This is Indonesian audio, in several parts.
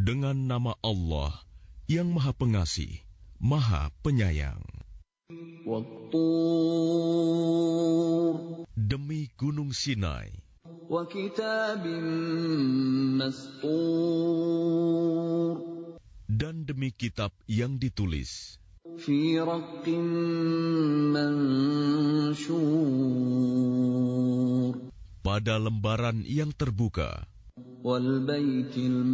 Dengan nama Allah yang Maha Pengasih, Maha Penyayang. وَالطُّورِ Demi Gunung Sinai وَكِتَابٍ مَّسْطُورٍ dan demi kitab yang ditulis فِي رَقٍّ مَّنشُورٍ pada lembaran yang terbuka, وَالْبَيْتِ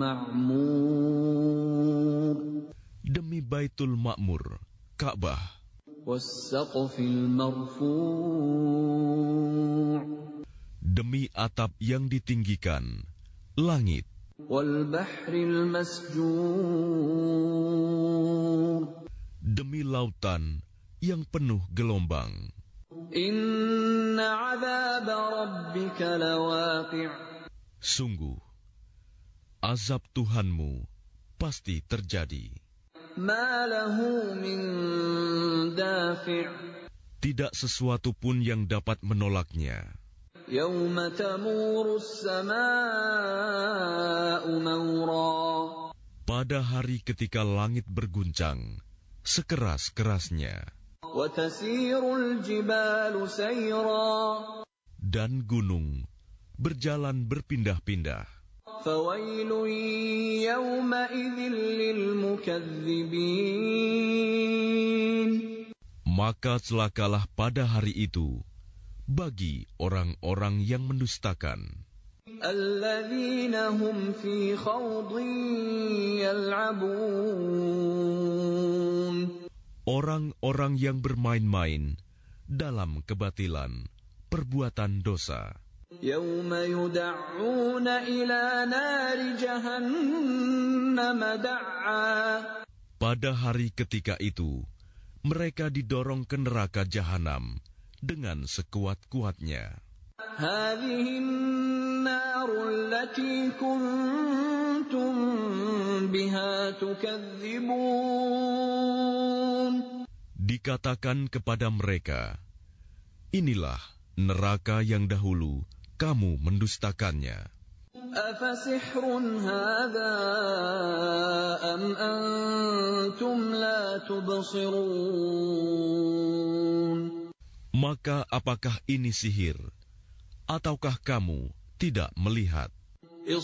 الْمَعْمُورِ demi Baitul Ma'mur, Ka'bah, وَالسَّقْفِ الْمَرْفُوعِ demi atap yang ditinggikan, langit, وَالْبَحْرِ الْمَسْجُورِ demi lautan yang penuh gelombang. إِنَّ عَذَابَ رَبِّكَ لَوَاقِعٌ Sungguh, azab Tuhanmu pasti terjadi. مَا لَهُ مِن دَافِعٍ Tidak sesuatu pun yang dapat menolaknya. يَوْمَ تَمُورُ السَّمَاءُ مَوْرًا Pada hari ketika langit berguncang, sekeras-kerasnya, وَتَسِيرُ الْجِبَالُ سَيْرًا dan gunung berjalan berpindah-pindah. فَوَيْلٌ يَوْمَئِذٍ لِّلْمُكَذِّبِينَ Maka celakalah pada hari itu bagi orang-orang yang mendustakan, الَّذِينَ هُمْ فِي خَوْضٍ يَلْعَبُونَ orang-orang yang bermain-main dalam kebatilan, perbuatan dosa. يَوْمَ يُدَعُّونَ إِلَى نَارِ جَهَنَّمَ دَعًّا Pada hari ketika itu, mereka didorong ke neraka jahanam dengan sekuat-kuatnya. هَٰذِهِ النَّارُ الَّتِي كُنتُم بِهَا تُكَذِّبُونَ Dikatakan kepada mereka, inilah neraka yang dahulu kamu mendustakannya. أَفَسِحْرٌ هَٰذَا أَمْ أَنتُمْ لَا تُبْصِرُونَ Maka apakah ini sihir, ataukah kamu tidak melihat?